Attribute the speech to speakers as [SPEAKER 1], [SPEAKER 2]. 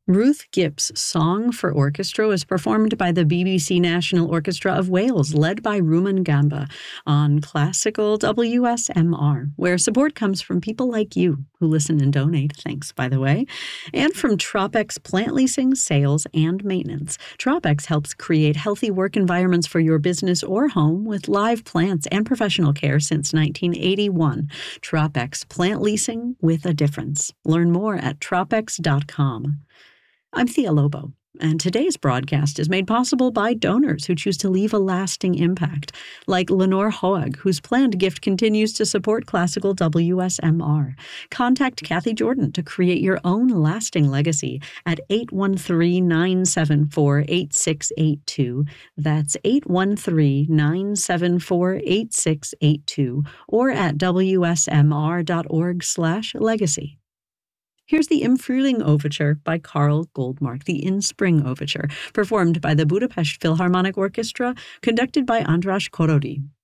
[SPEAKER 1] Ruth Gipp's Song for Orchestra was performed by the BBC National Orchestra of Wales, led by Rumen Gamba, on Classical WSMR, where support comes from people like you who listen and donate, thanks, by the way, and from Tropex Plant Leasing, Sales, and Maintenance. Tropex helps create healthy work environments for your business or home with live plants and professional care since 1981. Tropex Plant Leasing with a difference. Learn more at tropex.com. I'm Thea Lobo, and today's broadcast is made possible by donors who choose to leave a lasting impact, like Lenore Hoag, whose planned gift continues to support Classical WSMR. Contact Kathy Jordan to create your own lasting legacy at 813-974-8682. That's 813-974-8682, or at wsmr.org/legacy. Here's the Im Frühling Overture by Karl Goldmark, the In Spring Overture, performed by the Budapest Philharmonic Orchestra, conducted by András Korody.